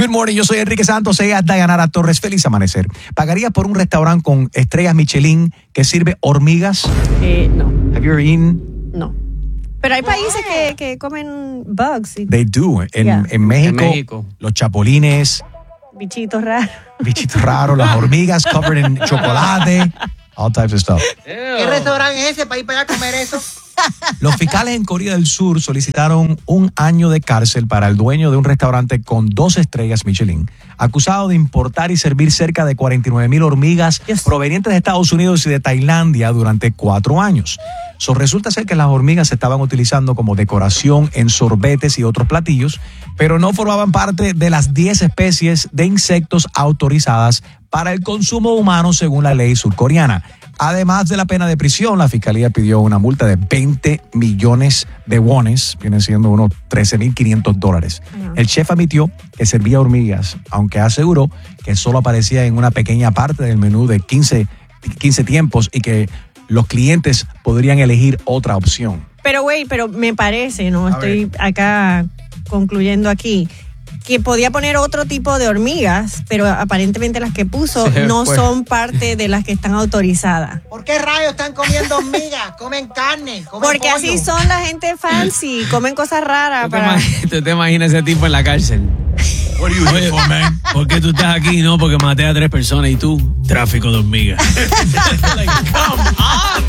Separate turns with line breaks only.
Good morning, yo soy Enrique Santos. Ella es Dayanara Torres. Feliz amanecer. ¿Pagarías por un restaurante con estrellas Michelin que sirve hormigas?
No.
Have you ever eaten?
No. Pero hay países que comen bugs.
They do. En México, los chapulines,
Bichitos
raros, las hormigas covered en chocolate, all types of stuff.
¿Qué restaurante es ese para ir para allá a comer eso?
Los fiscales en Corea del Sur solicitaron 1 año de cárcel para el dueño de un restaurante con 2 estrellas Michelin, acusado de importar y servir cerca de 49,000 hormigas provenientes de Estados Unidos y de Tailandia durante 4 años. Resulta ser que las hormigas se estaban utilizando como decoración en sorbetes y otros platillos, pero no formaban parte de las 10 especies de insectos autorizadas para el consumo humano según la ley surcoreana. Además de la pena de prisión, la fiscalía pidió una multa de 20 millones de wones, vienen siendo unos $13,500. El chef admitió que servía hormigas, aunque aseguró que solo aparecía en una pequeña parte del menú de 15 tiempos y que los clientes podrían elegir otra opción.
Pero me parece, ¿no? Estoy acá concluyendo aquí, que podía poner otro tipo de hormigas, pero aparentemente las que puso no son parte de las que están autorizadas.
¿Por qué rayos están comiendo hormigas? Comen carne, comen
Porque
pollo.
así son la gente fancy, comen cosas raras.
¿Tú te imaginas ese tipo en la cárcel? Oye, ¿por qué tú estás aquí? No, porque maté a 3 personas y tú, tráfico de hormigas.